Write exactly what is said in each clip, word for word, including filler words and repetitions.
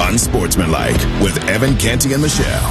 Unsportsmanlike with Evan Canty and Michelle.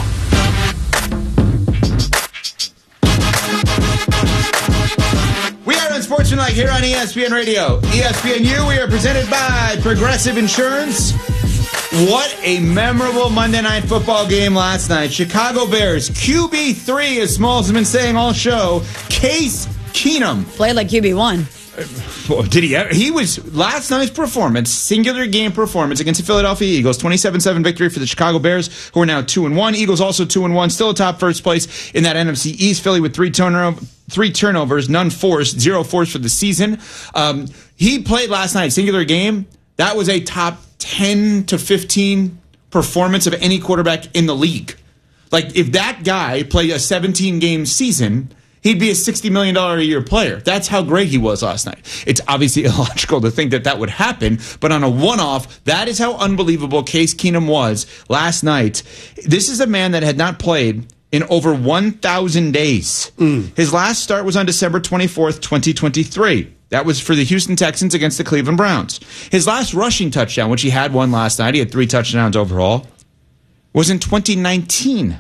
We are Unsportsmanlike here on E S P N Radio. E S P N U, we are presented by Progressive Insurance. What a memorable Monday Night Football game last night. Chicago Bears, Q B three, as Smalls has been saying all show, Case Keenum. Played like Q B one. Did he ever? He was, last night's performance, singular game performance against the Philadelphia Eagles, twenty-seven seven victory for the Chicago Bears, who are now two and one. Eagles also two and one, still atop first place in that N F C East. Philly with three turnover, three turnovers, none forced, zero forced for the season. Um, he played last night, singular game. That was a top ten to fifteen performance of any quarterback in the league. Like, if that guy played a seventeen game season, he'd be a sixty million dollars a year player. That's how great he was last night. It's obviously illogical to think that that would happen, but on a one-off, that is how unbelievable Case Keenum was last night. This is a man that had not played in over one thousand days. Mm. His last start was on December twenty-fourth, twenty twenty-three. That was for the Houston Texans against the Cleveland Browns. His last rushing touchdown, which he had one last night, he had three touchdowns overall, was in twenty nineteen.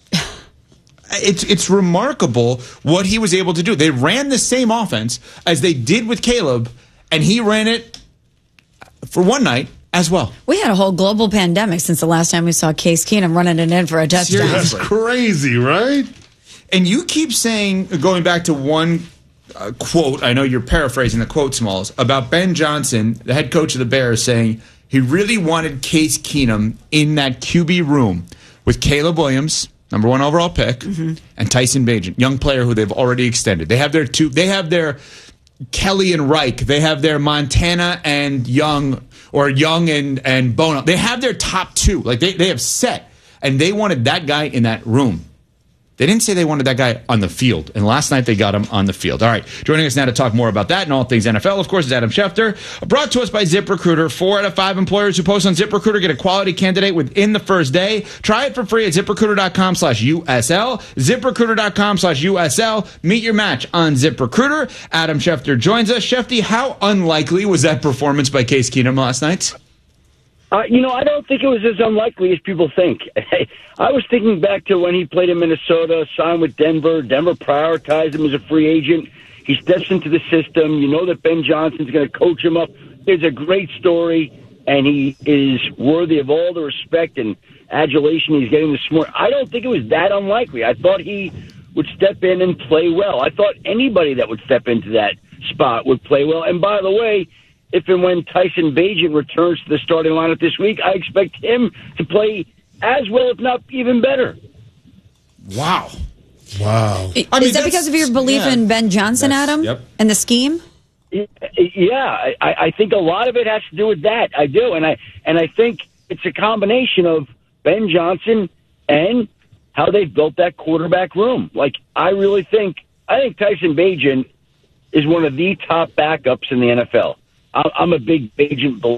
It's it's remarkable what he was able to do. They ran the same offense as they did with Caleb, and he ran it for one night as well. We had a whole global pandemic since the last time we saw Case Keenum running it in for a touchdown. That's crazy, right? And you keep saying, going back to one uh, quote, I know you're paraphrasing the quote, Smalls, about Ben Johnson, the head coach of the Bears, saying he really wanted Case Keenum in that Q B room with Caleb Williams, number one overall pick, mm-hmm. and Tyson Bagent, young player who they've already extended. They have their two. They have their Kelly and Reich. They have their Montana and Young, or Young and and Bono. They have their top two. Like they they have set, and they wanted that guy in that room. They didn't say they wanted that guy on the field, and last night they got him on the field. All right, joining us now to talk more about that and all things N F L, of course, is Adam Schefter. Brought to us by ZipRecruiter. Four out of five employers who post on ZipRecruiter get a quality candidate within the first day. Try it for free at ZipRecruiter.com slash USL. ZipRecruiter.com slash USL. Meet your match on ZipRecruiter. Adam Schefter joins us. Shefty, how unlikely was that performance by Case Keenum last night? Uh, you know, I don't think it was as unlikely as people think. I was thinking back to when he played in Minnesota, signed with Denver. Denver prioritized him as a free agent. He steps into the system. You know that Ben Johnson's going to coach him up. It's a great story, and he is worthy of all the respect and adulation he's getting this morning. I don't think it was that unlikely. I thought he would step in and play well. I thought anybody that would step into that spot would play well. And by the way, if and when Tyson Bagent returns to the starting lineup this week, I expect him to play as well, if not even better. Wow. Wow. Is I mean, that because of your belief yeah, in Ben Johnson, Adam, yep. and the scheme? Yeah, I, I think a lot of it has to do with that. I do, and I and I think it's a combination of Ben Johnson and how they've built that quarterback room. Like, I really think I think Tyson Bagent is one of the top backups in the N F L. I'm a big Bagent believer.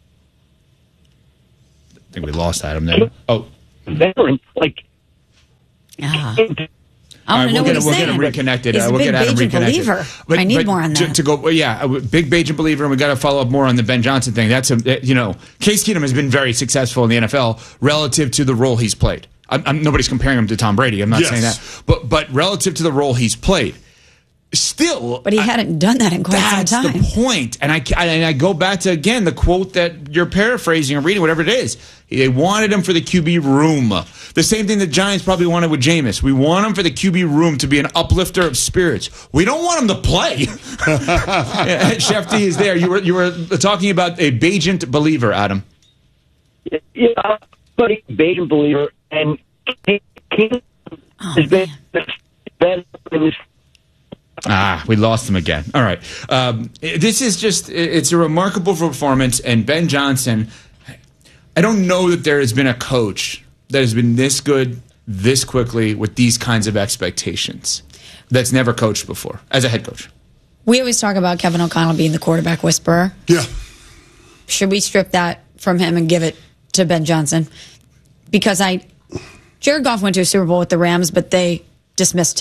I think we lost Adam there. Oh, veteran, like. Ah. All right, we'll get, we'll we'll get him reconnected. He's uh, a we'll big get Adam Bagent reconnected. believer. But, I need but more on that. To, to go, well, yeah, a big Bagent believer, and we got to follow up more on the Ben Johnson thing. That's a, you know, Case Keenum has been very successful in the N F L relative to the role he's played. I'm, I'm, nobody's comparing him to Tom Brady. I'm not yes. saying that, but but relative to the role he's played. Still, but he hadn't done that in quite that's some time. That's the point. And I, I, and I go back to, again, the quote that you're paraphrasing or reading, whatever it is. They wanted him for the Q B room. The same thing the Giants probably wanted with Jameis. We want him for the Q B room to be an uplifter of spirits. We don't want him to play. Shefty is there. You were you were talking about a Bagent believer, Adam. Yeah, but a Bagent believer, and he, he oh, has been better in this. Ah, we lost him again. All right. Um, this is just, it's a remarkable performance. And Ben Johnson, I don't know that there has been a coach that has been this good, this quickly, with these kinds of expectations, that's never coached before as a head coach. We always talk about Kevin O'Connell being the quarterback whisperer. Yeah. Should we strip that from him and give it to Ben Johnson? Because I, Jared Goff went to a Super Bowl with the Rams, but they dismissed him.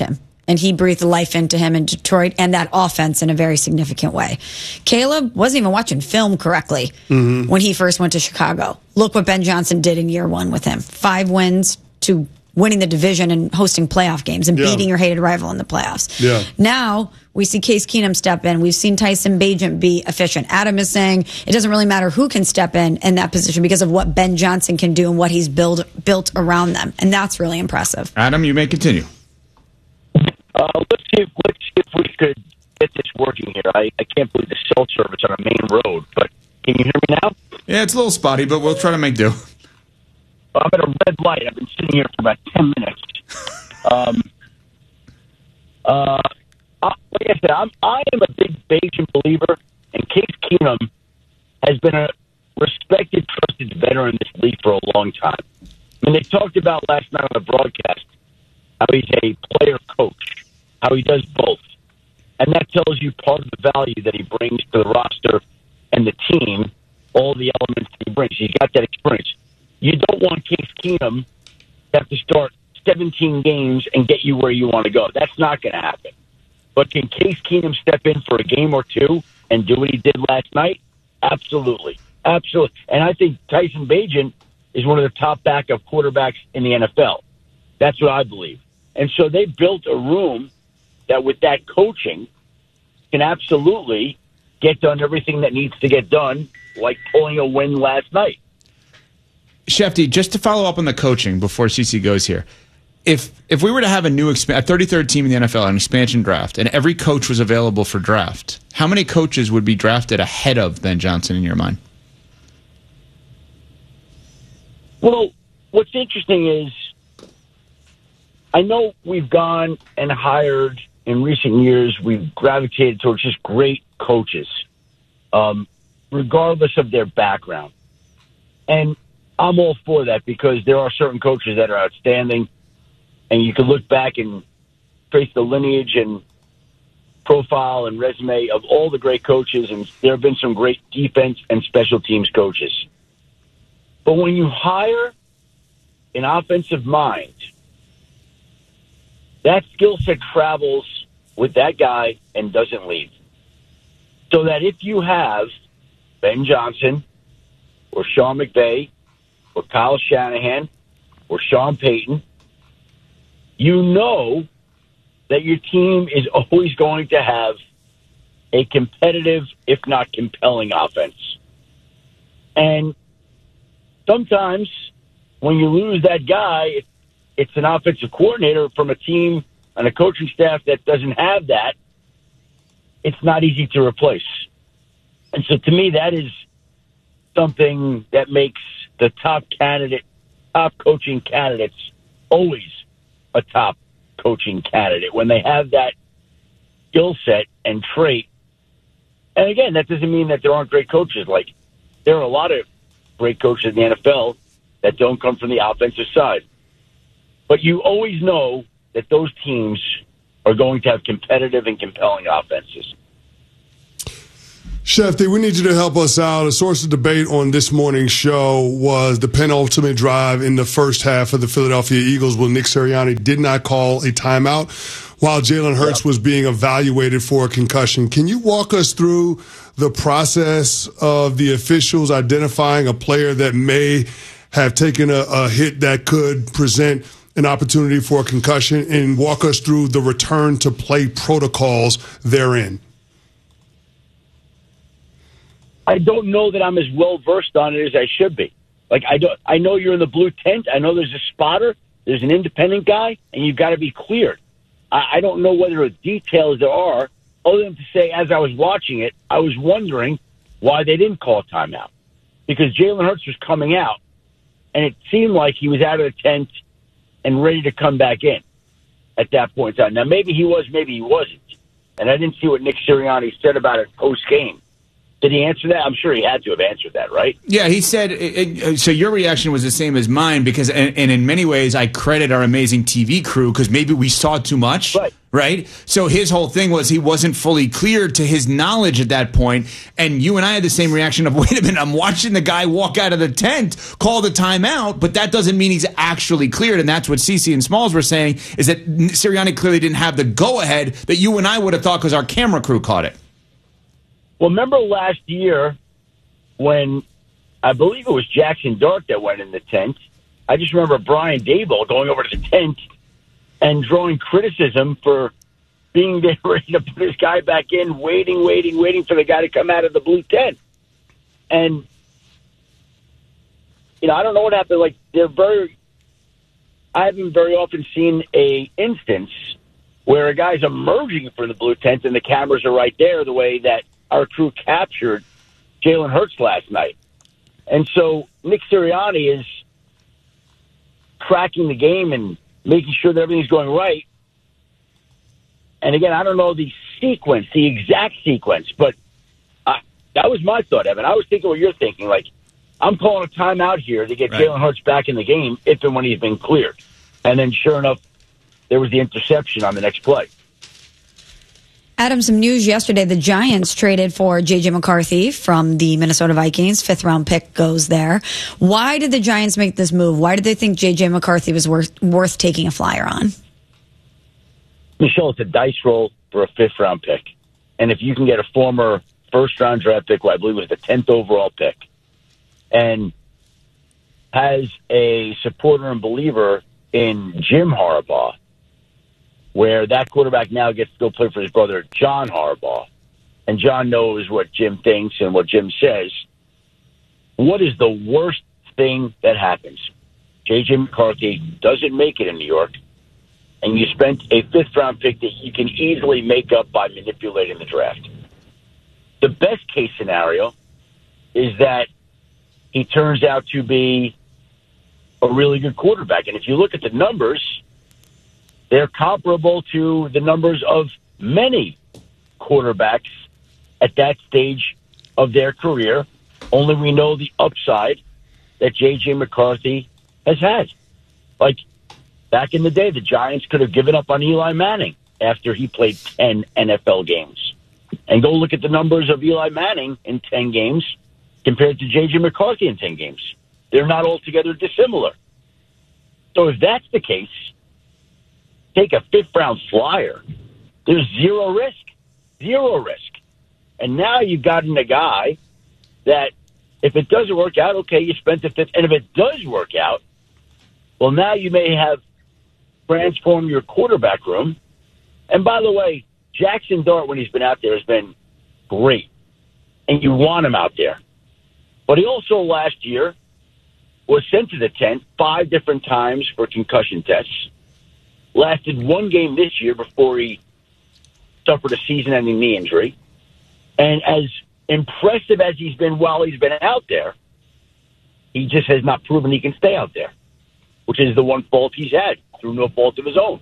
And he breathed life into him in Detroit and that offense in a very significant way. Caleb wasn't even watching film correctly mm-hmm. when he first went to Chicago. Look what Ben Johnson did in year one with him. Five wins to winning the division and hosting playoff games and yeah. beating your hated rival in the playoffs. Yeah. Now we see Case Keenum step in. We've seen Tyson Bagent be efficient. Adam is saying it doesn't really matter who can step in in that position because of what Ben Johnson can do and what he's build, built around them. And that's really impressive. Adam, you may continue. Uh, let's see if let's see if we could get this working here. I, I can't believe the cell service on a main road, but can you hear me now? Yeah, it's a little spotty, but we'll try to make do. I'm at a red light. I've been sitting here for about ten minutes. Um, uh, like I said, I'm, I am a big Bayesian believer, and Case Keenum has been a respected, trusted veteran in this league for a long time. I mean, they talked about last night on the broadcast how he's a player coach, how he does both. And that tells you part of the value that he brings to the roster and the team, all the elements that he brings. He's got that experience. You don't want Case Keenum to have to start seventeen games and get you where you want to go. That's not going to happen. But can Case Keenum step in for a game or two and do what he did last night? Absolutely. Absolutely. And I think Tyson Bagent is one of the top backup quarterbacks in the N F L. That's what I believe. And so they built a room that with that coaching can absolutely get done everything that needs to get done, like pulling a win last night. Shefty, just to follow up on the coaching before C C goes here, if if we were to have a new exp- a thirty-third team in the N F L, an expansion draft, and every coach was available for draft, how many coaches would be drafted ahead of Ben Johnson in your mind? Well, what's interesting is I know we've gone and hired in recent years, we've gravitated towards just great coaches, um, regardless of their background. And I'm all for that because there are certain coaches that are outstanding, and you can look back and trace the lineage and profile and resume of all the great coaches, and there have been some great defense and special teams coaches. But when you hire an offensive mind, that skill set travels with that guy and doesn't leave. So that if you have Ben Johnson or Sean McVay or Kyle Shanahan or Sean Payton, you know that your team is always going to have a competitive, if not compelling, offense. And sometimes when you lose that guy, it's an offensive coordinator from a team and a coaching staff that doesn't have that. It's not easy to replace. And so to me, that is something that makes the top candidate, top coaching candidates always a top coaching candidate when they have that skill set and trait. And again, that doesn't mean that there aren't great coaches. Like, there are a lot of great coaches in the N F L that don't come from the offensive side. But you always know that those teams are going to have competitive and compelling offenses. Shefty, we need you to help us out. A source of debate on this morning's show was the penultimate drive in the first half of the Philadelphia Eagles when Nick Sirianni did not call a timeout while Jalen Hurts yep. was being evaluated for a concussion. Can you walk us through the process of the officials identifying a player that may have taken a, a hit that could present an opportunity for a concussion, and walk us through the return to play protocols therein? I don't know that I'm as well versed on it as I should be. Like, I don't, I know you're in the blue tent. I know there's a spotter, there's an independent guy, and you've got to be cleared. I, I don't know whether details there are, other than to say, as I was watching it, I was wondering why they didn't call a timeout. Because Jalen Hurts was coming out, and it seemed like he was out of the tent and ready to come back in at that point in time. Now, maybe he was, maybe he wasn't. And I didn't see what Nick Sirianni said about it post-game. Did he answer that? I'm sure he had to have answered that, right? Yeah, he said, it, it, so your reaction was the same as mine because, and, and in many ways, I credit our amazing T V crew because maybe we saw too much, right. right? So his whole thing was he wasn't fully clear to his knowledge at that point, and you and I had the same reaction of, wait a minute, I'm watching the guy walk out of the tent, call the timeout, but that doesn't mean he's actually cleared, and that's what Cece and Smalls were saying, is that Sirianni clearly didn't have the go-ahead that you and I would have thought because our camera crew caught it. Well, remember last year when I believe it was Jackson Dart that went in the tent. I just remember Brian Daboll going over to the tent and drawing criticism for being there ready to put his guy back in, waiting, waiting, waiting for the guy to come out of the blue tent. And, you know, I don't know what happened. Like, they're very, I haven't very often seen a instance where a guy's emerging from the blue tent and the cameras are right there the way that our crew captured Jalen Hurts last night. And so Nick Sirianni is cracking the game and making sure that everything's going right. And again, I don't know the sequence, the exact sequence, but I, that was my thought, Evan. I was thinking what you're thinking. Like, I'm calling a timeout here to get right. Jalen Hurts back in the game if and when he's been cleared. And then sure enough, there was the interception on the next play. Adam, some news yesterday. The Giants traded for J J. McCarthy from the Minnesota Vikings. Fifth round pick goes there. Why did the Giants make this move? Why did they think J J. McCarthy was worth, worth taking a flyer on? Michelle, it's a dice roll for a fifth round pick. And if you can get a former first round draft pick, who I believe was the tenth overall pick, and has a supporter and believer in Jim Harbaugh, where that quarterback now gets to go play for his brother, John Harbaugh. And John knows what Jim thinks and what Jim says. What is the worst thing that happens? J J. McCarthy doesn't make it in New York, and you spent a fifth-round pick that you can easily make up by manipulating the draft. The best-case scenario is that he turns out to be a really good quarterback. And if you look at the numbers, they're comparable to the numbers of many quarterbacks at that stage of their career, only we know the upside that J J. McCarthy has had. Like, back in the day, the Giants could have given up on Eli Manning after he played ten N F L games. And go look at the numbers of Eli Manning in ten games compared to J J. McCarthy in ten games. They're not altogether dissimilar. So if that's the case, take a fifth-round flyer. There's zero risk. Zero risk. And now you've gotten a guy that if it doesn't work out, okay, you spent the fifth. And if it does work out, well, now you may have transformed your quarterback room. And by the way, Jackson Dart, when he's been out there, has been great. And you want him out there. But he also last year was sent to the tent five different times for concussion tests. Lasted one game this year before he suffered a season-ending knee injury. And as impressive as he's been while he's been out there, he just has not proven he can stay out there, which is the one fault he's had through no fault of his own.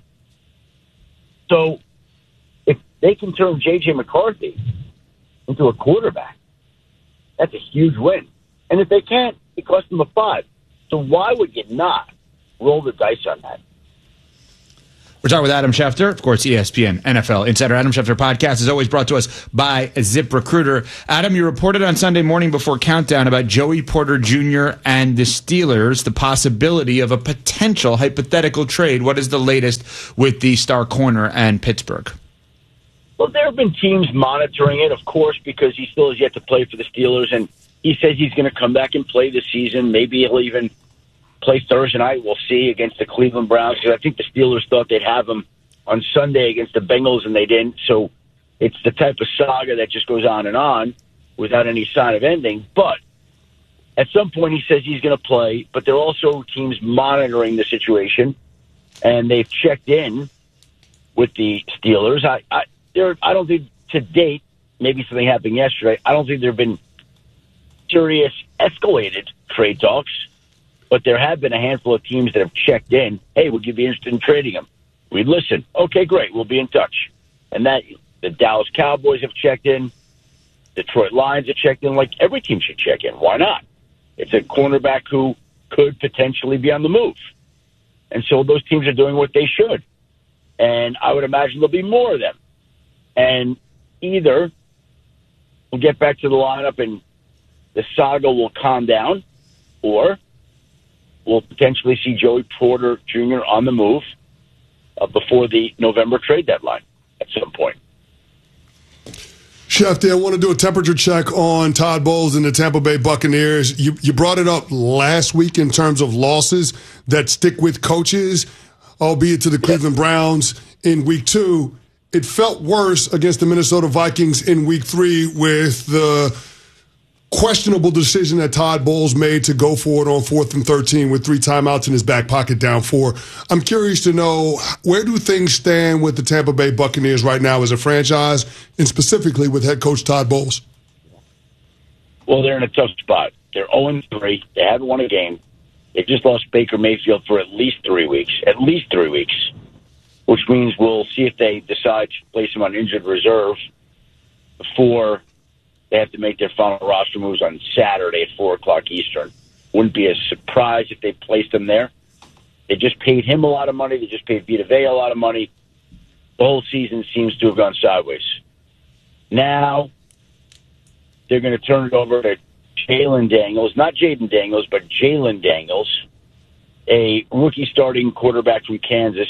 So if they can turn J J. McCarthy into a quarterback, that's a huge win. And if they can't, it costs them a five. So why would you not roll the dice on that? We're talking with Adam Schefter, of course, E S P N, N F L Insider. Adam Schefter podcast is always brought to us by ZipRecruiter. Adam, you reported on Sunday morning before Countdown about Joey Porter Junior and the Steelers, the possibility of a potential hypothetical trade. What is the latest with the star corner and Pittsburgh? Well, there have been teams monitoring it, of course, because he still has yet to play for the Steelers, and he says he's going to come back and play this season. Maybe he'll even play Thursday night. We'll see against the Cleveland Browns, because I think the Steelers thought they'd have him on Sunday against the Bengals, and they didn't. So it's the type of saga that just goes on and on without any sign of ending. But at some point he says he's going to play, but there are also teams monitoring the situation, and they've checked in with the Steelers. I, I, there, I don't think to date, maybe something happened yesterday, I don't think there have been serious escalated trade talks. But there have been a handful of teams that have checked in. Hey, would you be interested in trading him? We'd listen. Okay, great. We'll be in touch. And that the Dallas Cowboys have checked in. Detroit Lions have checked in like every team should check in. Why not? It's a cornerback who could potentially be on the move. And so those teams are doing what they should. And I would imagine there'll be more of them. And either we'll get back to the lineup and the saga will calm down, or we'll potentially see Joey Porter Junior on the move uh, before the November trade deadline at some point. Shefty, I want to do a temperature check on Todd Bowles and the Tampa Bay Buccaneers. You, you brought it up last week in terms of losses that stick with coaches, albeit to the Cleveland Browns in week two. It felt worse against the Minnesota Vikings in week three with the questionable decision that Todd Bowles made to go for it on fourth and thirteen with three timeouts in his back pocket down four. I'm curious to know, where do things stand with the Tampa Bay Buccaneers right now as a franchise, and specifically with head coach Todd Bowles? Well, they're in a tough spot. They're oh and three. They haven't won a game. They just lost Baker Mayfield for at least three weeks, at least three weeks, which means we'll see if they decide to place him on injured reserve before they have to make their final roster moves on Saturday at four o'clock Eastern. Wouldn't be a surprise if they placed him there. They just paid him a lot of money. They just paid Vita Vea a lot of money. The whole season seems to have gone sideways. Now they're going to turn it over to Jalen Daniels, not Jaden Daniels, but Jalen Daniels, a rookie starting quarterback from Kansas.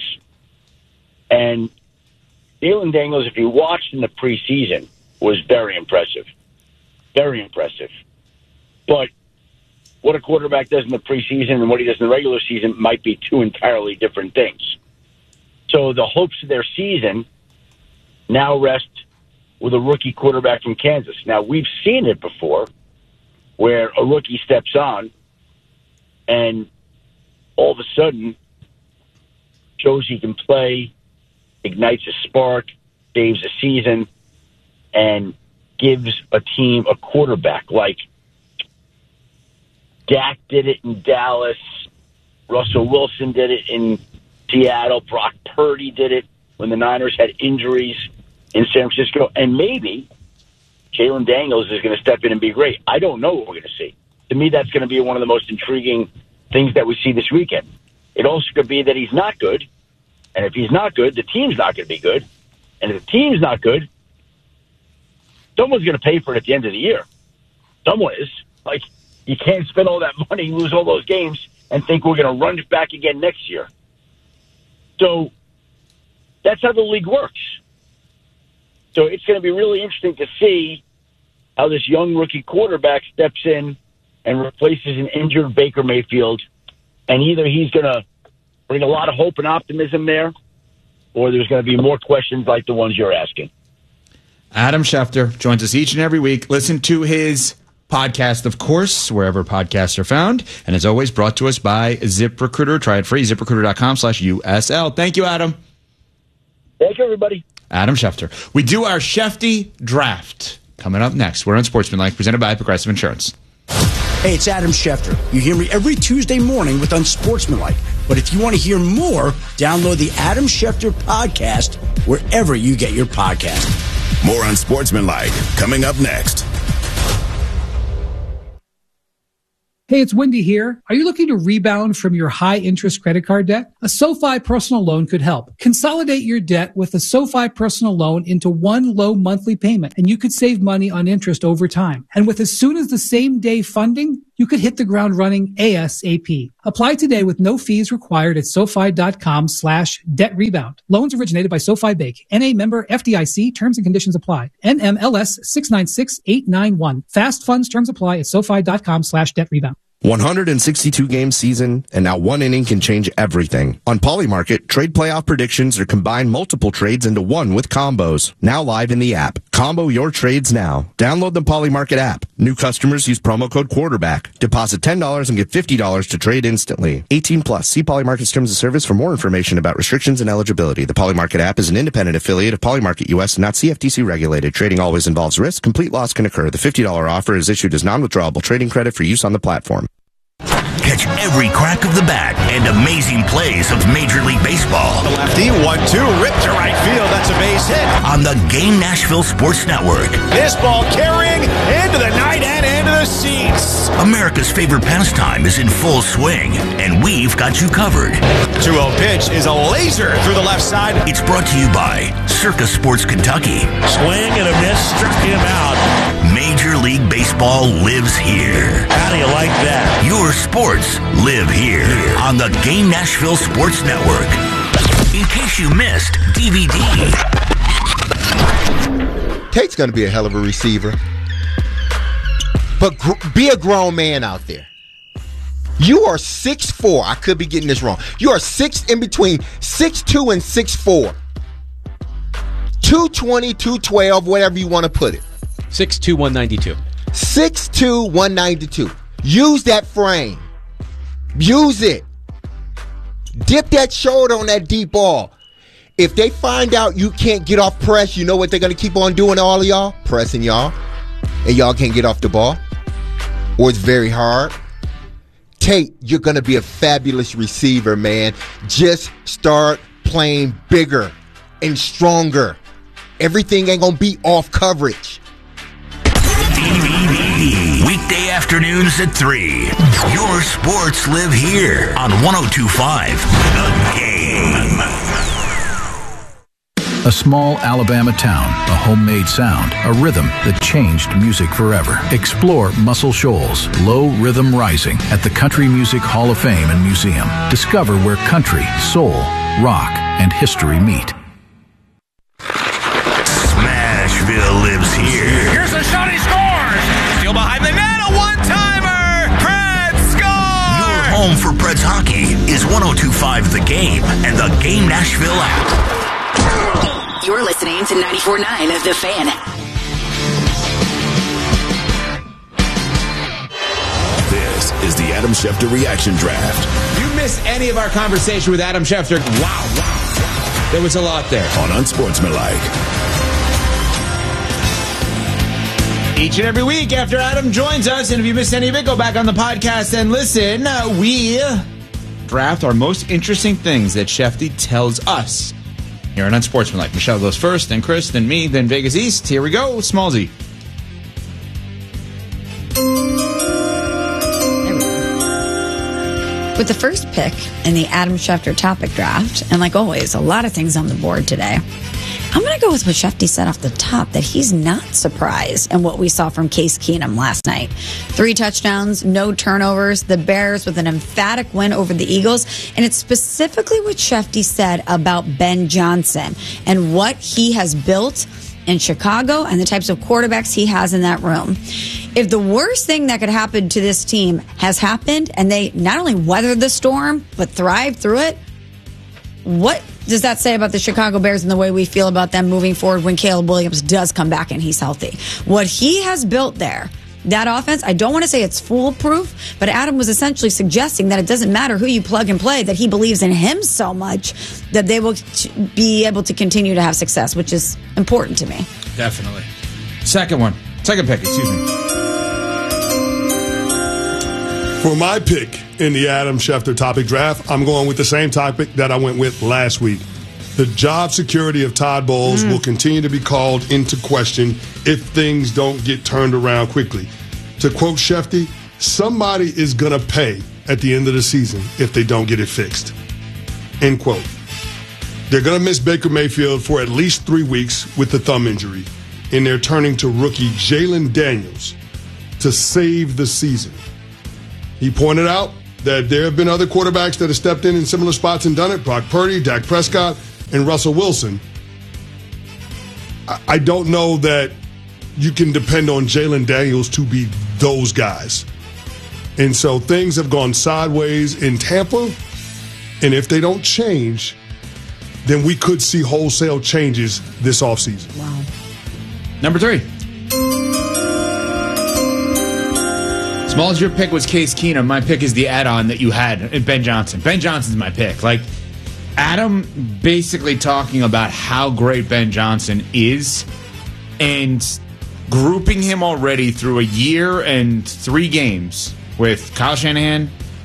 And Jalen Daniels, if you watched in the preseason, was very impressive. Very impressive. But what a quarterback does in the preseason and what he does in the regular season might be two entirely different things. So the hopes of their season now rest with a rookie quarterback from Kansas. Now, we've seen it before where a rookie steps on and all of a sudden shows he can play, ignites a spark, saves a season, and gives a team a quarterback. Like Dak did it in Dallas, Russell Wilson did it in Seattle, Brock Purdy did it when the Niners had injuries in San Francisco, and maybe Jalen Daniels is going to step in and be great. I don't know what we're going to see. To me, that's going to be one of the most intriguing things that we see this weekend. It also could be that he's not good, and if he's not good, the team's not going to be good, and if the team's not good, someone's going to pay for it at the end of the year. Someone is. Like, you can't spend all that money, lose all those games, and think we're going to run it back again next year. So that's how the league works. So it's going to be really interesting to see how this young rookie quarterback steps in and replaces an injured Baker Mayfield. And either he's going to bring a lot of hope and optimism there, or there's going to be more questions like the ones you're asking. Adam Schefter joins us each and every week. Listen to his podcast, of course, wherever podcasts are found. And as always, brought to us by ZipRecruiter. Try it free, ZipRecruiter.com slash USL. Thank you, Adam. Thank you, everybody. Adam Schefter. We do our Shefty draft coming up next. We're on Sportsmanlike, presented by Progressive Insurance. Hey, it's Adam Schefter. You hear me every Tuesday morning with Unsportsmanlike. But if you want to hear more, download the Adam Schefter podcast wherever you get your podcast. More Unsportsmanlike coming up next. Hey, it's Wendy here. Are you looking to rebound from your high-interest credit card debt? A SoFi personal loan could help. Consolidate your debt with a SoFi personal loan into one low monthly payment, and you could save money on interest over time. And with as soon as the same day funding, you could hit the ground running ASAP. Apply today with no fees required at SoFi.com slash debt rebound. Loans originated by SoFi Bank. N A member F D I C. Terms and conditions apply. N M L S six nine six eight nine one. Fast funds terms apply at SoFi.com slash debt rebound. one hundred sixty-two game season, and now one inning can change everything. On Polymarket, trade playoff predictions are combined multiple trades into one with combos. Now live in the app. Combo your trades now. Download the Polymarket app. New customers use promo code quarterback. Deposit ten dollars and get fifty dollars to trade instantly. eighteen plus. See Polymarket's terms of service for more information about restrictions and eligibility. The Polymarket app is an independent affiliate of Polymarket U S and not C F T C regulated. Trading always involves risk. Complete loss can occur. The fifty dollars offer is issued as non-withdrawable trading credit for use on the platform. Catch every crack of the bat and amazing plays of Major League Baseball. The lefty, one two, ripped to right field. That's a base hit. On the Game Nashville Sports Network. This ball carrying into the night and into the seats. America's favorite pastime is in full swing, and we've got you covered. two oh pitch is a laser through the left side. It's brought to you by Circa Sports Kentucky. Swing and a miss, struck him out. Major League Baseball lives here. How do you like that? Your sports live here on the Game Nashville Sports Network. In case you missed D V D. Tate's going to be a hell of a receiver. But gr- be a grown man out there. You are six foot four. I could be getting this wrong. You are six in between six two and six foot four. two twenty, two twelve, whatever you want to put it. six two, one ninety-two. six two, one ninety-two. Use that frame. Use it. Dip that shoulder on that deep ball. If they find out you can't get off press, you know what they're going to keep on doing to all of y'all? Pressing y'all. And y'all can't get off the ball. Or it's very hard. Tate, you're going to be a fabulous receiver, man. Just start playing bigger and stronger. Everything ain't going to be off coverage. D V D. Weekday afternoons at three. Your sports live here on one oh two point five The Game. A small Alabama town, a homemade sound, a rhythm that changed music forever. Explore Muscle Shoals, Low Rhythm Rising at the Country Music Hall of Fame and Museum. Discover where country, soul, rock, and history meet. Smashville lives here. Here's a shot, he scores! Still behind the net, a one-timer! Preds score! Your home for Preds hockey is one oh two point five The Game and the Game Nashville app. You're listening to ninety-four point nine of The Fan. This is the Adam Schefter Reaction Draft. If you missed any of our conversation with Adam Schefter, wow, wow, wow. There was a lot there. On Unsportsmanlike. Each and every week after Adam joins us, and if you missed any of it, go back on the podcast and listen. Uh, we draft our most interesting things that Shefty tells us. Here on Unsportsmanlike. Michelle goes first, then Chris, then me, then Vegas East. Here we go, Smallsy. With the first pick in the Adam Schefter topic draft, and like always, a lot of things on the board today. I'm going to go with what Shefty said off the top, that he's not surprised in what we saw from Case Keenum last night. Three touchdowns, no turnovers, the Bears with an emphatic win over the Eagles. And it's specifically what Shefty said about Ben Johnson and what he has built in Chicago and the types of quarterbacks he has in that room. If the worst thing that could happen to this team has happened and they not only weathered the storm, but thrived through it, what does that say about the Chicago Bears and the way we feel about them moving forward when Caleb Williams does come back and he's healthy? What he has built there, that offense, I don't want to say it's foolproof, but Adam was essentially suggesting that it doesn't matter who you plug and play, that he believes in him so much that they will be able to continue to have success, which is important to me. Definitely. Second one. Second pick, excuse me. For my pick in the Adam Schefter topic draft, I'm going with the same topic that I went with last week. The job security of Todd Bowles mm. will continue to be called into question if things don't get turned around quickly. To quote Shefty, somebody is going to pay at the end of the season if they don't get it fixed. End quote. They're going to miss Baker Mayfield for at least three weeks with the thumb injury, and they're turning to rookie Jalen Daniels to save the season. He pointed out that there have been other quarterbacks that have stepped in in similar spots and done it. Brock Purdy, Dak Prescott, and Russell Wilson. I don't know that you can depend on Jalen Daniels to be those guys. And so things have gone sideways in Tampa. And if they don't change, then we could see wholesale changes this offseason. Wow. Number three. Smalls, your pick was Case Keenum. My pick is the add-on that you had, Ben Johnson. Ben Johnson's my pick. Like, Adam basically talking about how great Ben Johnson is and grouping him already through a year and three games with Kyle Shanahan,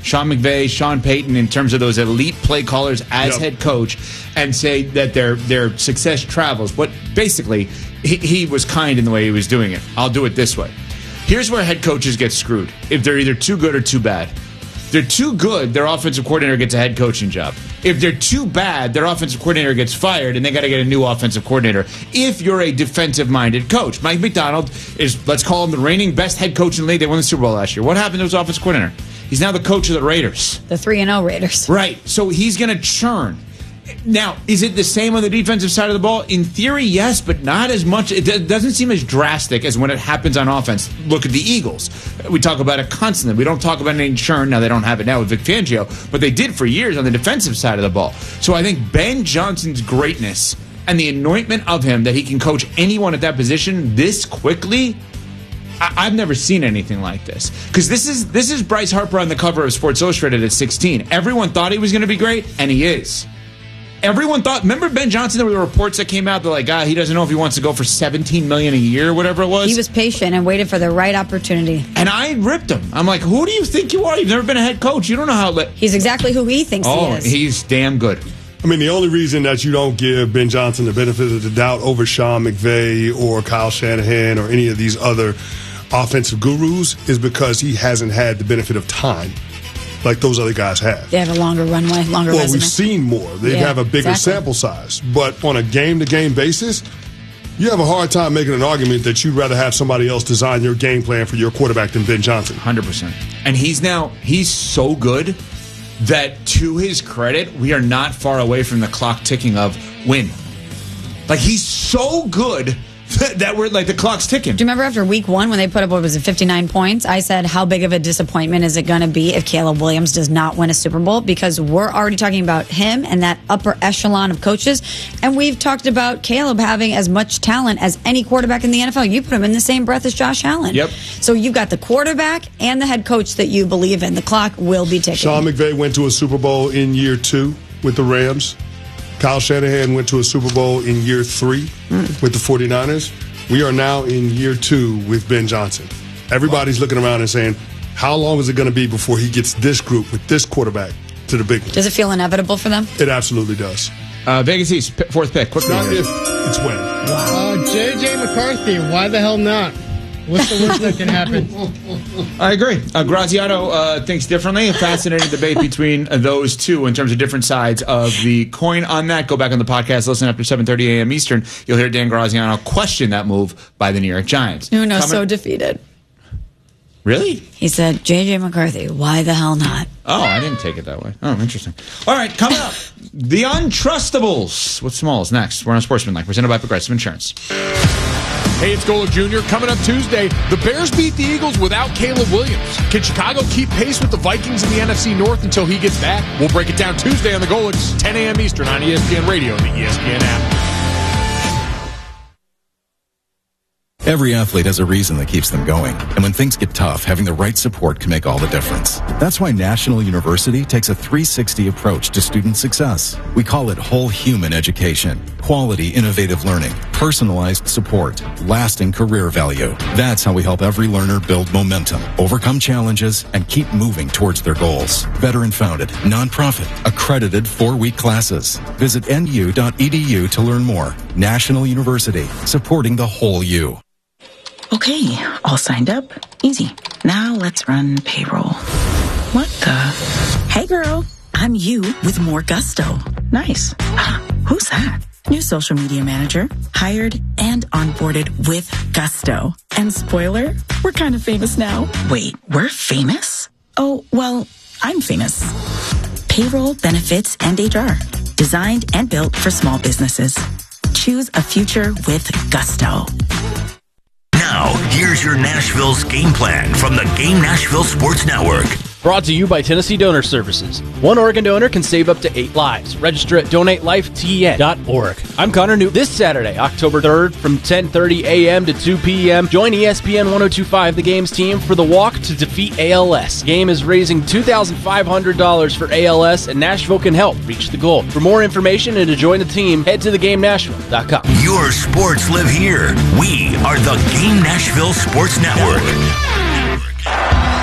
Sean McVay, Sean Payton, in terms of those elite play callers as Yep. head coach, and say that their their success travels. But basically, he, he was kind in the way he was doing it. I'll do it this way. Here's where head coaches get screwed if they're either too good or too bad. If they're too good, their offensive coordinator gets a head coaching job. If they're too bad, their offensive coordinator gets fired, and they got to get a new offensive coordinator. If you're a defensive-minded coach, Mike Macdonald is, let's call him the reigning best head coach in the league. They won the Super Bowl last year. What happened to his offensive coordinator? He's now the coach of the Raiders. The three and oh Raiders. Right. So he's going to churn. Now, is it the same on the defensive side of the ball? In theory, yes, but not as much. It d- doesn't seem as drastic as when it happens on offense. Look at the Eagles. We talk about it constantly. We don't talk about any churn. Now, they don't have it now with Vic Fangio, but they did for years on the defensive side of the ball. So I think Ben Johnson's greatness and the anointment of him that he can coach anyone at that position this quickly, I- I've never seen anything like this. Because this is this is Bryce Harper on the cover of Sports Illustrated at sixteen. Everyone thought he was going to be great, and he is. Everyone thought, remember Ben Johnson? There were reports that came out that like, ah, he doesn't know if he wants to go for seventeen million dollars a year or whatever it was. He was patient and waited for the right opportunity. And I ripped him. I'm like, who do you think you are? You've never been a head coach. You don't know how. Le- He's exactly who he thinks oh, he is. he's damn good. I mean, the only reason that you don't give Ben Johnson the benefit of the doubt over Sean McVay or Kyle Shanahan or any of these other offensive gurus is because he hasn't had the benefit of time like those other guys have. They have a longer runway, longer well, resume. we've seen more. They Yeah, have a bigger exactly. sample size. But on a game-to-game basis, you have a hard time making an argument that you'd rather have somebody else design your game plan for your quarterback than Ben Johnson. one hundred percent. And he's now, he's so good that to his credit, we are not far away from the clock ticking of win. Like, he's so good that we're like the clock's ticking. Do you remember after week one when they put up, what was it, fifty-nine points? I said, how big of a disappointment is it going to be if Caleb Williams does not win a Super Bowl? Because we're already talking about him and that upper echelon of coaches. And we've talked about Caleb having as much talent as any quarterback in the N F L. You put him in the same breath as Josh Allen. Yep. So you've got the quarterback and the head coach that you believe in. The clock will be ticking. Sean McVay went to a Super Bowl in year two with the Rams. Kyle Shanahan went to a Super Bowl in year three mm. with the 49ers. We are now in year two with Ben Johnson. Everybody's looking around and saying, how long is it going to be before he gets this group with this quarterback to the big one? Does it feel inevitable for them? It absolutely does. Uh, Vegas East, fourth pick. Quick Not if, it's when. Uh, J J McCarthy, why the hell not? What's the worst that can happen? I agree. Uh, Graziano uh, thinks differently. A fascinating debate between uh, those two in terms of different sides of the coin on that. Go back on the podcast, listen after seven thirty a.m. Eastern. You'll hear Dan Graziano question that move by the New York Giants. Nuno's Coming- so defeated. Really? He said, J J McCarthy, why the hell not? Oh, I didn't take it that way. Oh, interesting. All right, coming up, the Untrustables. What's Smalls next? We're on Sportsmanlike, presented by Progressive Insurance. Hey, it's Golic Junior Coming up Tuesday, the Bears beat the Eagles without Caleb Williams. Can Chicago keep pace with the Vikings in the N F C North until he gets back? We'll break it down Tuesday on the Golics, ten a.m. Eastern on E S P N Radio and the E S P N app. Every athlete has a reason that keeps them going. And when things get tough, having the right support can make all the difference. That's why National University takes a three sixty approach to student success. We call it whole human education. Quality, innovative learning, personalized support, lasting career value. That's how we help every learner build momentum, overcome challenges, and keep moving towards their goals. Veteran-founded, nonprofit, accredited four-week classes. Visit N U dot E D U to learn more. National University, supporting the whole you. Okay, all signed up. Easy. Now let's run payroll. What the? Hey girl, I'm you with more gusto. Nice. Who's that? New social media manager, hired and onboarded with gusto. And spoiler, we're kind of famous now. Wait, we're famous? Oh, well, I'm famous. Payroll, benefits, and H R. Designed and built for small businesses. Choose a future with gusto. Now, here's your Nashville's game plan from the Game Nashville Sports Network. Brought to you by Tennessee Donor Services. One organ donor can save up to eight lives. Register at donate life T N dot org. I'm Connor Newt. This Saturday, October third, from ten thirty a.m. to two p.m., join E S P N ten twenty-five The Game's team for the Walk to Defeat A L S. Game is raising two thousand five hundred dollars for A L S, and Nashville can help reach the goal. For more information and to join the team, head to the game nashville dot com. Your sports live here. We are the Game Nashville Sports Network. Do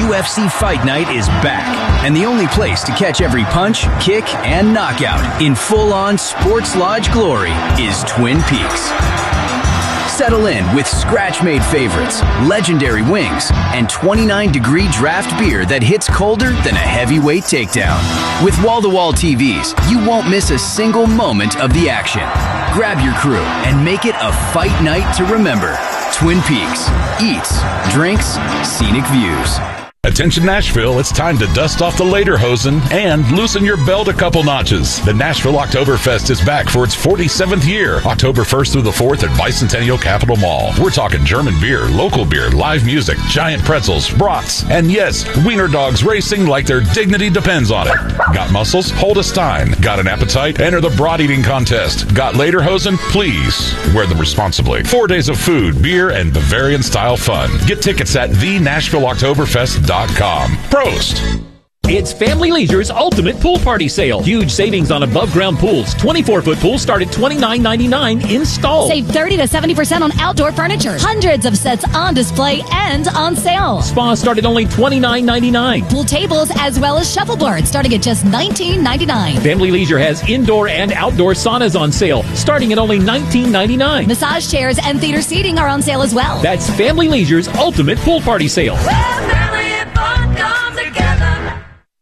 U F C Fight Night is back, and the only place to catch every punch, kick, and knockout in full-on sports lodge glory is Twin Peaks. Settle in with scratch-made favorites, legendary wings, and twenty-nine degree draft beer that hits colder than a heavyweight takedown. With wall-to-wall T Vs, you won't miss a single moment of the action. Grab your crew and make it a fight night to remember. Twin Peaks. Eats, drinks, scenic views. Attention Nashville, it's time to dust off the lederhosen and loosen your belt a couple notches. The Nashville Oktoberfest is back for its forty-seventh year, October first through the fourth at Bicentennial Capitol Mall. We're talking German beer, local beer, live music, giant pretzels, brats, and yes, wiener dogs racing like their dignity depends on it. Got muscles? Hold a stein. Got an appetite? Enter the brat eating contest. Got lederhosen? Please wear them responsibly. Four days of food, beer, and Bavarian-style fun. Get tickets at the Nashville Oktoberfest dot com. Prost! It's Family Leisure's Ultimate Pool Party Sale. Huge savings on above-ground pools. twenty-four foot pools start at twenty-nine ninety-nine installed. Save thirty to seventy percent on outdoor furniture. Hundreds of sets on display and on sale. Spas start at only twenty-nine ninety-nine. Pool tables as well as shuffleboards starting at just nineteen ninety-nine. Family Leisure has indoor and outdoor saunas on sale starting at only nineteen ninety-nine. Massage chairs and theater seating are on sale as well. That's Family Leisure's Ultimate Pool Party Sale. Well, family and fun come together.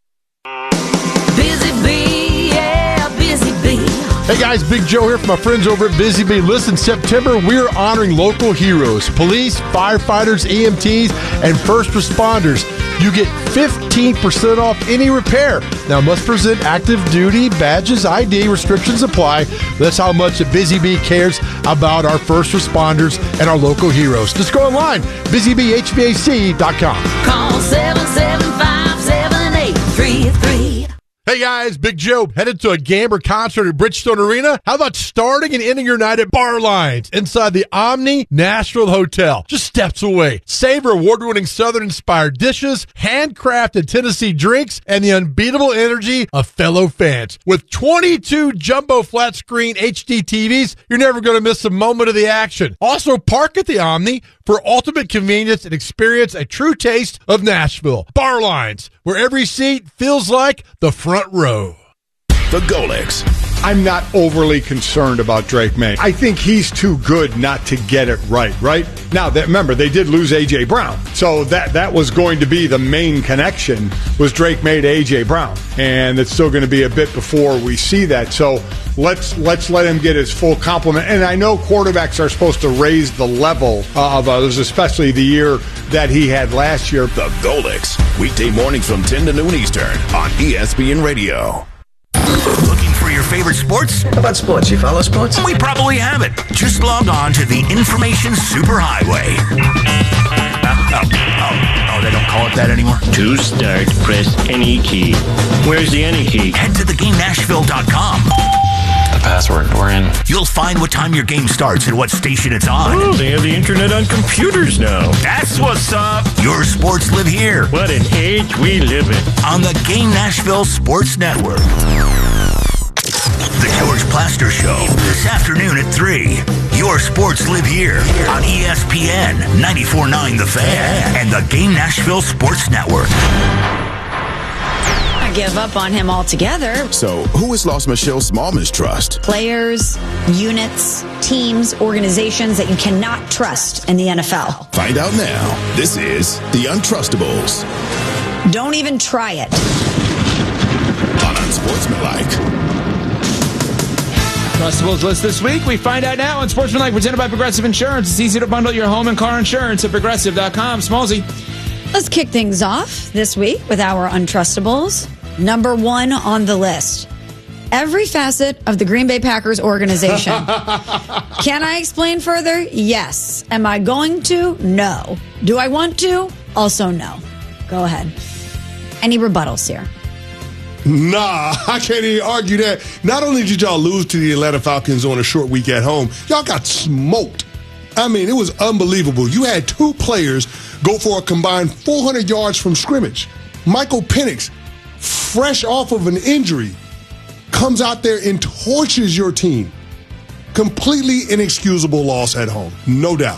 Busy Bee, yeah, Busy Bee. Hey guys, Big Joe here from my friends over at Busy Bee. Listen, September, we're honoring local heroes, police, firefighters, E M Ts, and first responders. You get fifteen percent off any repair. Now, must present active duty badges, I D, restrictions apply. That's how much the Busy Bee cares about our first responders and our local heroes. Just go online, busy bee h v a c dot com. Call seven seven five, seven eight three three. Hey guys, Big Joe, headed to a Gamber concert at Bridgestone Arena? How about starting and ending your night at Bar Lines inside the Omni Nashville Hotel, just steps away? Savor award-winning Southern-inspired dishes, handcrafted Tennessee drinks, and the unbeatable energy of fellow fans. With twenty-two jumbo flat-screen H D T Vs, you're never going to miss a moment of the action. Also, park at the Omni for ultimate convenience and experience a true taste of Nashville. Bar Lines, where every seat feels like the front row. The Golics. I'm not overly concerned about Drake May. I think he's too good not to get it right, right? Now, that, remember, they did lose A J. Brown. So that, that was going to be the main connection, was Drake May to A J. Brown. And it's still going to be a bit before we see that. So let's let's let him get his full complement. And I know quarterbacks are supposed to raise the level of others, especially the year that he had last year. The Golics. Weekday mornings from ten to noon Eastern on E S P N Radio. Looking for your favorite sports? How about sports? You follow sports? We probably have it. Just log on to the Information Superhighway. Oh, oh, oh, oh, they don't call it that anymore? To start, press any key. Where's the any key? Head to the game nashville dot com. The password. We're in. You'll find what time your game starts and what station it's on. Oh, they have the internet on computers now. That's what's up. Your sports live here. What an age we live in. On the Game Nashville Sports Network. The George Plaster Show, this afternoon at three. Your sports live here on E S P N ninety-four point nine The Fan and the Game Nashville Sports Network. I give up on him altogether. So, who has lost Michelle Smallman's trust? Players, units, teams, organizations that you cannot trust in the N F L. Find out now. This is The Untrustables. Don't even try it. On Unsportsmanlike. Untrustables list this week. We find out now on Sportsmanlike, presented by Progressive Insurance. It's easy to bundle your home and car insurance at progressive dot com. Smallsy. Let's kick things off this week with our Untrustables. Number one on the list. Every facet of the Green Bay Packers organization. Can I explain further? Yes. Am I going to? No. Do I want to? Also no. Go ahead. Any rebuttals here? Nah, I can't even argue that. Not only did y'all lose to the Atlanta Falcons on a short week at home, y'all got smoked. I mean, it was unbelievable. You had two players go for a combined four hundred yards from scrimmage. Michael Penix, fresh off of an injury, comes out there and torches your team. Completely inexcusable loss at home, no doubt.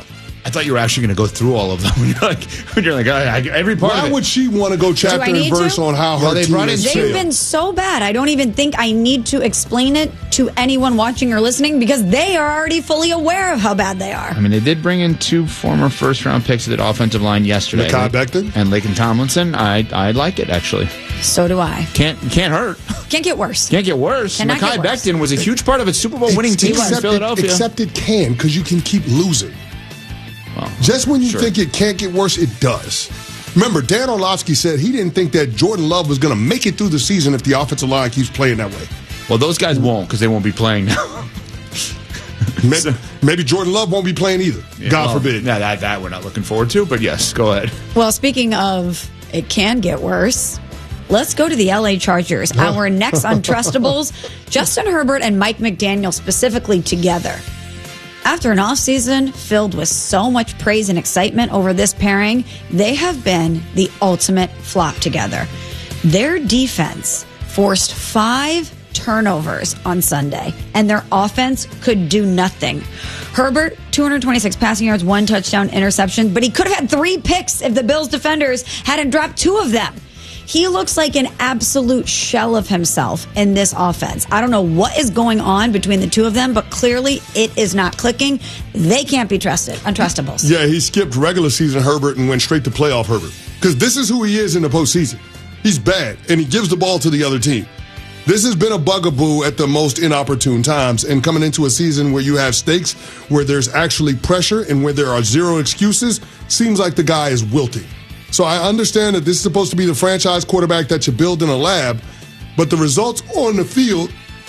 I thought you were actually going to go through all of them. When you're like, when you're like, I, I, every part Why of it. would she want to go chapter I need and verse to? on how Well, her they team brought in- has They've failed? been so bad. I don't even think I need to explain it to anyone watching or listening because they are already fully aware of how bad they are. I mean, they did bring in two former first-round picks at the offensive line yesterday. Mekhi Becton? And Laken Tomlinson. I I like it, actually. So do I. Can't can't hurt. Can't get worse. Can't get worse. Cannot Mekhi get worse. Becton was a huge part of a Super Bowl winning team in except Philadelphia. It, except it can, because you can keep losing. Well, Just when you sure. think it can't get worse, it does. Remember, Dan Orlovsky said he didn't think that Jordan Love was going to make it through the season if the offensive line keeps playing that way. Well, those guys won't because they won't be playing now. Maybe, maybe Jordan Love won't be playing either. Yeah, God well, forbid. Yeah, that, that we're not looking forward to, but yes, go ahead. Well, speaking of it can get worse, let's go to the L A Chargers. Our next Untrustables, Justin Herbert and Mike McDaniel specifically together. After an offseason filled with so much praise and excitement over this pairing, they have been the ultimate flop together. Their defense forced five turnovers on Sunday, and their offense could do nothing. Herbert, two hundred twenty-six passing yards, one touchdown, interception, but he could have had three picks if the Bills defenders hadn't dropped two of them. He looks like an absolute shell of himself in this offense. I don't know what is going on between the two of them, but clearly it is not clicking. They can't be trusted. Untrustables. Yeah, he skipped regular season Herbert and went straight to playoff Herbert. Because this is who he is in the postseason. He's bad, and he gives the ball to the other team. This has been a bugaboo at the most inopportune times, and coming into a season where you have stakes, where there's actually pressure, and where there are zero excuses, seems like the guy is wilting. So I understand that this is supposed to be the franchise quarterback that you build in a lab, but the results on the field,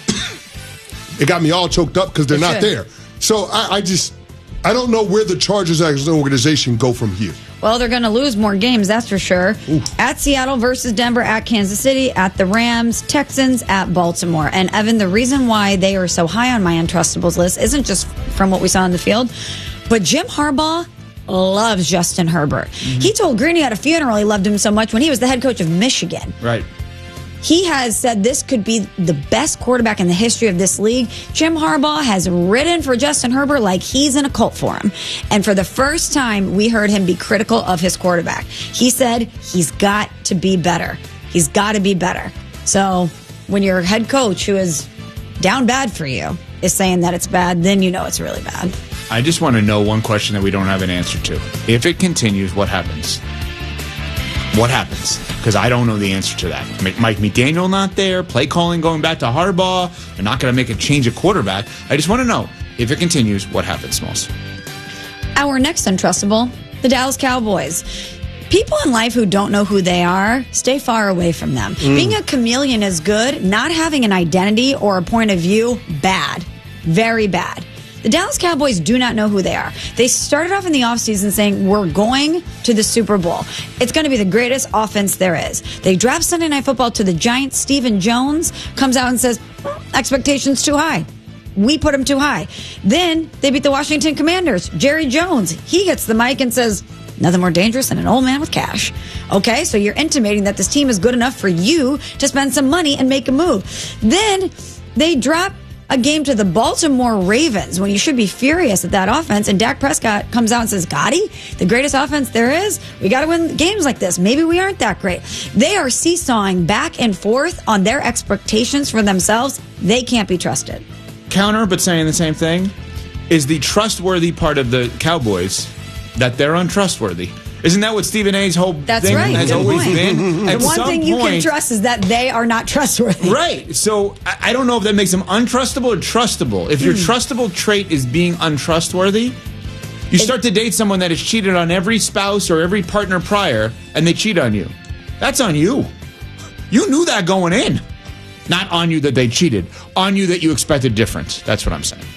it got me all choked up because they're It not should. there. So I, I just, I don't know where the Chargers as an organization go from here. Well, they're going to lose more games, that's for sure. At Seattle versus Denver, at Kansas City, at the Rams, Texans, at Baltimore. And Evan, the reason why they are so high on my Untrustables list isn't just from what we saw on the field, but Jim Harbaugh loves Justin Herbert. Mm-hmm. He told Greeny at a funeral he loved him so much when he was the head coach of Michigan. Right. He has said this could be the best quarterback in the history of this league. Jim Harbaugh has ridden for Justin Herbert like he's in a cult for him. And for the first time, we heard him be critical of his quarterback. He said he's got to be better. He's got to be better. So when your head coach, who is down bad for you, is saying that it's bad, then you know it's really bad. I just want to know one question that we don't have an answer to. If it continues, what happens? What happens? Because I don't know the answer to that. M- Mike McDaniel not there, play calling going back to Harbaugh. They're not going to make a change at quarterback. I just want to know, if it continues, what happens, Smalls? Our next Untrustable, the Dallas Cowboys. People in life who don't know who they are, stay far away from them. Mm. Being a chameleon is good. Not having an identity or a point of view, bad. Very bad. The Dallas Cowboys do not know who they are. They started off in the offseason saying, we're going to the Super Bowl. It's going to be the greatest offense there is. They draft Sunday Night Football to the Giants. Stephen Jones comes out and says, well, expectations too high. We put them too high. Then they beat the Washington Commanders. Jerry Jones, he gets the mic and says, nothing more dangerous than an old man with cash. Okay, so you're intimating that this team is good enough for you to spend some money and make a move. Then they drop a game to the Baltimore Ravens when you should be furious at that offense, and Dak Prescott comes out and says, Gotti, the greatest offense there is, we got to win games like this. Maybe we aren't that great. They are seesawing back and forth on their expectations for themselves. They can't be trusted. Counter, but saying the same thing, is the trustworthy part of the Cowboys that they're untrustworthy. Isn't that what Stephen A's whole That's thing right. has Good always point. been? The At one some thing you can point- trust is that they are not trustworthy. Right. So I I don't know if that makes them untrustable or trustable. If your Hmm. trustable trait is being untrustworthy, you start to date someone that has cheated on every spouse or every partner prior, and they cheat on you. That's on you. You knew that going in. Not on you that they cheated. On you that you expected different. That's what I'm saying.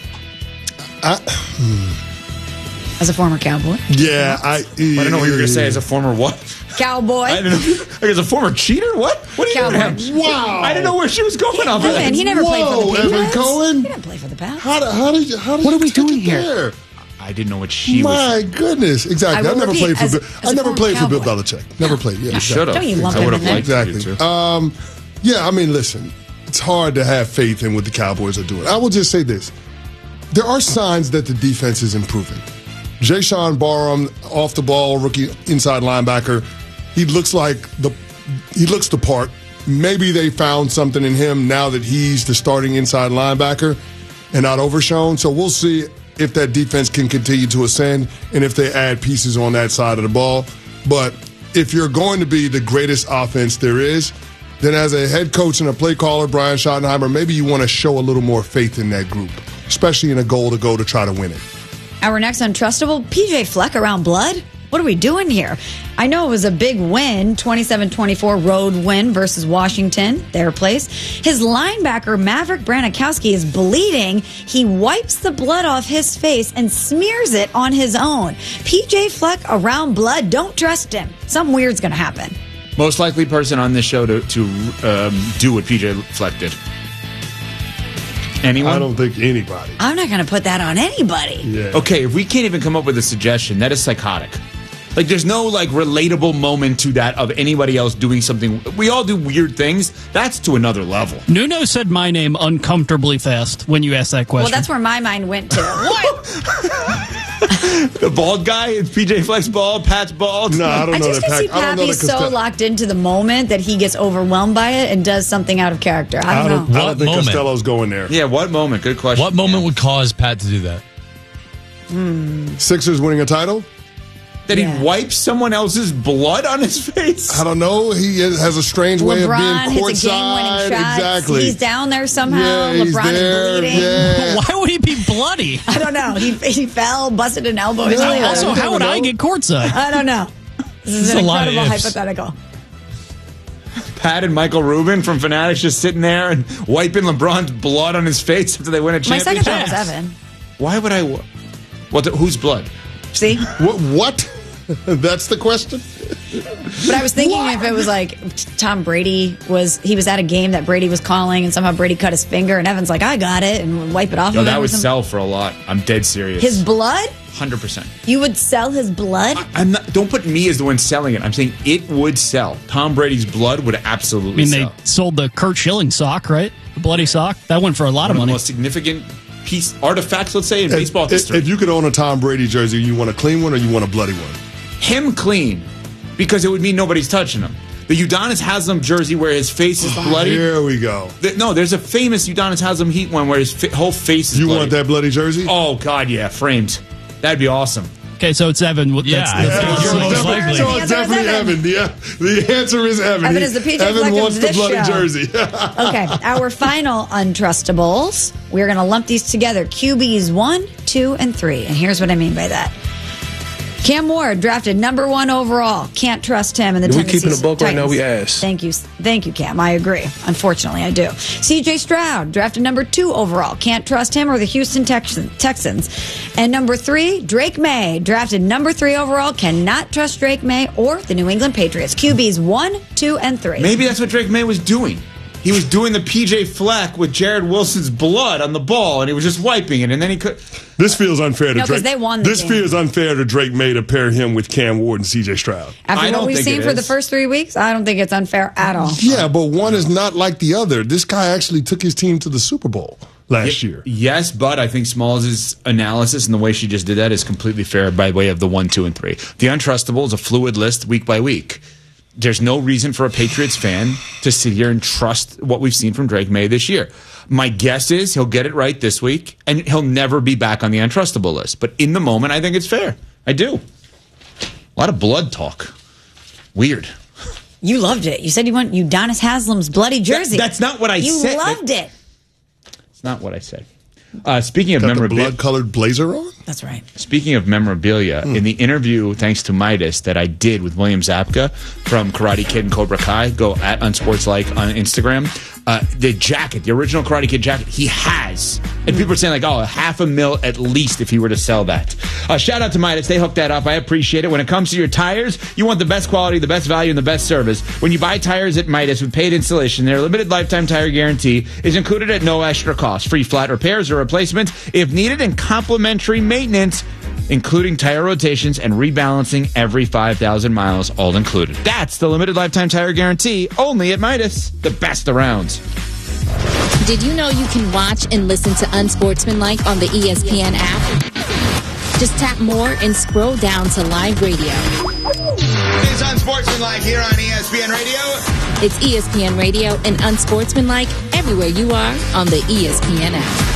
As a former Cowboy. Yeah, I. I don't know what you were going to say as a former what? Cowboy. I didn't know. Like as a former cheater? What? What are you Cowboy. doing? Wow. I didn't know where she was going off of Hey, that. man, he never played for the Whoa, Patriots. Evan Cohen? He didn't play for the Pats. How, did- how did you, how did What you are we take doing it here? there? I didn't know what she My was. goodness, exactly. I I, will never repeat, played for as- Bill. as I a never former played for Bill Cowboy. Belichick. Never played. Yeah, You should have. Don't you lump I him would in have there? liked exactly. you to. Um, yeah, I mean, listen, it's hard to have faith in what the Cowboys are doing. I will just say this: there are signs that the defense is improving. Jayshawn Barham, off the ball, rookie inside linebacker. He looks like the he looks the part. Maybe they found something in him now that he's the starting inside linebacker and not overshown. So we'll see if that defense can continue to ascend and if they add pieces on that side of the ball. But if you're going to be the greatest offense there is, then as a head coach and a play caller, Brian Schottenheimer, maybe you want to show a little more faith in that group, especially in a goal to go to try to win it. Our next Untrustable, P J Fleck around blood? What are we doing here? I know it was a big win, twenty-seven twenty-four road win versus Washington, their place. His linebacker, Maverick Branikowski, is bleeding. He wipes the blood off his face and smears it on his own. P J Fleck around blood, don't trust him. Something weird's going to happen. Most likely person on this show to, to um, do what P J Fleck did. Anyone? I don't think anybody. I'm not going to put that on anybody. Yeah. Okay, if we can't even come up with a suggestion, that is psychotic. Like, there's no, like, relatable moment to that of anybody else doing something. We all do weird things. That's to another level. Nuno said my name uncomfortably fast when you asked that question. Well, that's where my mind went to. What? The bald guy? It's P J Fleck's bald? Pat's bald? No, I don't I know just that. can see Pac- I don't know Pappy's that so Costello- locked into the moment that he gets overwhelmed by it and does something out of character. I I don't don't, know. I don't What think moment? Costello's going there. Yeah, what moment? Good question. What moment would cause Pat to do that? Sixers winning a title? That Yeah. he wipes someone else's blood on his face? I don't know. He is- has a strange way of LeBron being hits a game-winning courtside. shot. Exactly. He's down there somehow. Yeah, he's LeBron there. is bleeding. Yeah. Why would he be bloody? I don't know. He he fell, busted an elbow. His Yeah. leg. Also, how would know. I get courtside? I don't know. This is It's an a lot of incredible ifs. hypothetical. Pat and Michael Rubin from Fanatics just sitting there and wiping LeBron's blood on his face after they win a My championship. second thought was Evan. Why would I? wa- Well, th- whose blood? See? What? What? That's the question? But I was thinking if it was like Tom Brady was, he was at a game that Brady was calling and somehow Brady cut his finger and Evan's like, I got it, and would wipe it off. Yo, of that him or would something. sell for a lot. I'm dead serious. His blood? one hundred percent. You would sell his blood? I'm not. Don't put me as the one selling it. I'm saying it would sell. Tom Brady's blood would absolutely I mean, sell. they sold the Kurt Schilling sock, right? The bloody sock. That went for a lot One of of the money. most significant piece artifacts, let's say, in baseball if, history. If you could own a Tom Brady jersey, you want a clean one or you want a bloody one? Him clean, because it would mean nobody's touching him. The Udonis Haslem jersey where his face is bloody. Here we go. The- no, there's a famous Udonis Haslem Heat one where his fi- whole face is You bloody. want that bloody jersey? Oh, God, yeah, framed. That'd be awesome. Okay, so it's Evan. That's, Yeah, that's, I that's think the you're most most likely. likely. So The it's answer is definitely Evan. Evan. Yeah, the answer is Evan. Evan He- is the P J Evan Fleck of wants the this bloody show. jersey. Okay, our final Untrustables. We're going to lump these together. Q Bs one, two, and three. And here's what I mean by that. Cam Ward drafted number one overall. Can't trust him in the If we Tennessee keeping a buck right now, Titans. we ass. Thank you, thank you, Cam. I agree. Unfortunately, I do. C J Stroud drafted number two overall. Can't trust him or the Houston Texan- Texans. And number three, Drake May drafted number three overall. Cannot trust Drake May or the New England Patriots. Q Bs one, two, and three. Maybe that's what Drake May was doing. He was doing the P J Fleck with Jared Wilson's blood on the ball, and he was just wiping it, and then he could. This feels unfair to No, 'cause Drake. they won the this game. feels unfair to Drake May to pair him with Cam Ward and C J Stroud. After I what don't we've think seen it for the is. first three weeks, I don't think it's unfair at all. Yeah, but one is not like the other. This guy actually took his team to the Super Bowl last year. Yes, but I think Smalls' analysis and the way she just did that is completely fair by way of the one, two, and three. The Untrustable is a fluid list week by week. There's no reason for a Patriots fan to sit here and trust what we've seen from Drake May this year. My guess is he'll get it right this week, and he'll never be back on the Untrustable list. But in the moment, I think it's fair. I do. A lot of blood talk. Weird. You loved it. You said you want Udonis Haslem's bloody jersey. That- that's not what I you said. You loved it. It's not what I said. Uh, speaking of Got the memorabilia, blood-colored blazer on? That's right. Speaking of memorabilia, in the interview, thanks to Midas, that I did with William Zabka from Karate Kid and Cobra Kai, go at Unsportslike on Instagram, uh, the jacket, the original Karate Kid jacket, he has. And people are saying, like, oh, half a mil at least if he were to sell that. Uh, shout out to Midas. They hooked that up. I appreciate it. When it comes to your tires, you want the best quality, the best value, and the best service. When you buy tires at Midas with paid installation, their limited lifetime tire guarantee is included at no extra cost. Free flat repairs or replacements if needed, and complimentary maintenance, including tire rotations and rebalancing every five thousand miles, all included. That's the limited lifetime tire guarantee, only at Midas, the best around. Did you know you can watch and listen to Unsportsmanlike on the E S P N app? Just tap more and scroll down to live radio. It's Unsportsmanlike here on E S P N Radio. It's E S P N Radio and Unsportsmanlike everywhere you are on the E S P N app.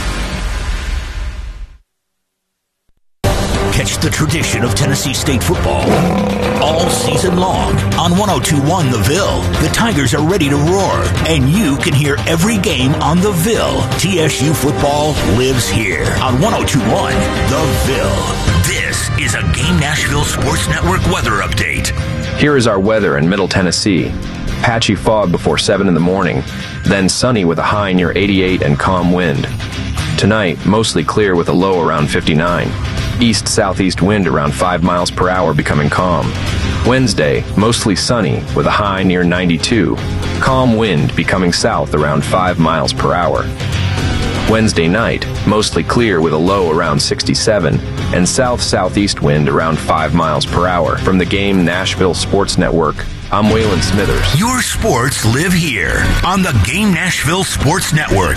Catch the tradition of Tennessee State football all season long on one oh two point one The Ville. The Tigers are ready to roar, and you can hear every game on The Ville. T S U football lives here on one oh two point one The Ville. This is a Game Nashville Sports Network weather update. Here is our weather in Middle Tennessee. Patchy fog before seven in the morning, then sunny with a high near eighty-eight and calm wind. Tonight, mostly clear with a low around fifty-nine. East-southeast wind around five miles per hour becoming calm. Wednesday, mostly sunny with a high near ninety-two. Calm wind becoming south around five miles per hour. Wednesday night, mostly clear with a low around sixty-seven, and south-southeast wind around five miles per hour. From the Game Nashville Sports Network, I'm Waylon Smithers. Your sports live here on the Game Nashville Sports Network.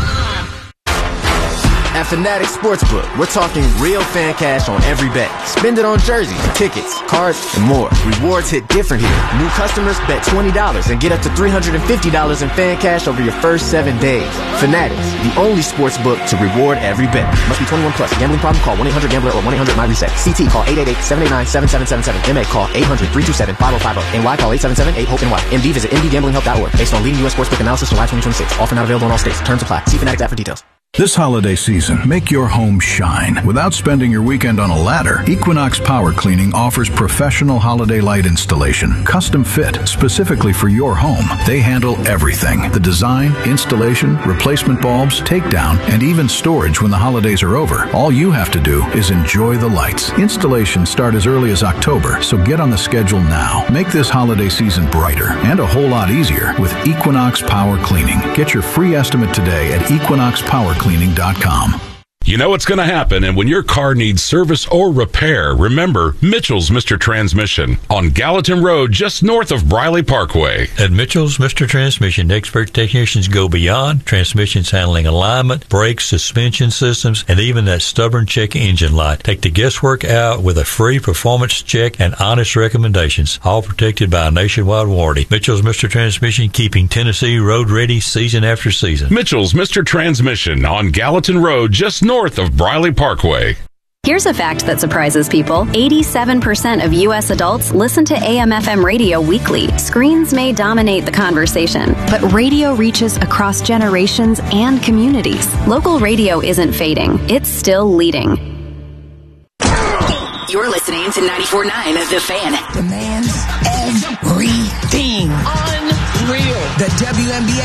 At Fanatics Sportsbook, we're talking real fan cash on every bet. Spend it on jerseys, tickets, cards, and more. Rewards hit different here. New customers bet twenty dollars and get up to three hundred fifty dollars in fan cash over your first seven days. Fanatics, the only sportsbook to reward every bet. Must be twenty-one plus. Gambling problem? Call one eight hundred gambler or one eight hundred my reset. C T call eight eight eight, seven eight nine, seven seven seven seven. M A call eight hundred, three two seven, five oh five oh. N Y call eight seven seven, eight, HOPE N Y. M D visit M D gambling help dot org. Based on leading U S sportsbook analysis July twenty twenty-six. Offer not available in all states. Terms apply. See Fanatics app for details. This holiday season, make your home shine without spending your weekend on a ladder. Equinox Power Cleaning offers professional holiday light installation, custom fit, specifically for your home. They handle everything: the design, installation, replacement bulbs, takedown, and even storage when the holidays are over. All you have to do is enjoy the lights. Installations start as early as October, so get on the schedule now. Make this holiday season brighter and a whole lot easier with Equinox Power Cleaning. Get your free estimate today at equinox power cleaning dot com. You know what's going to happen, and when your car needs service or repair, remember Mitchell's Mister Transmission on Gallatin Road, just north of Briley Parkway. At Mitchell's Mister Transmission, expert technicians go beyond transmissions handling alignment, brakes, suspension systems, and even that stubborn check engine light. Take the guesswork out with a free performance check and honest recommendations, all protected by a nationwide warranty. Mitchell's Mister Transmission, keeping Tennessee road ready season after season. Mitchell's Mister Transmission on Gallatin Road, just north north of Briley Parkway. Here's a fact that surprises people. eighty-seven percent of U S adults listen to A M F M radio weekly. Screens may dominate the conversation, but radio reaches across generations and communities. Local radio isn't fading. It's still leading. You're listening to ninety-four point nine The Fan. Demands everything. Unreal. The W N B A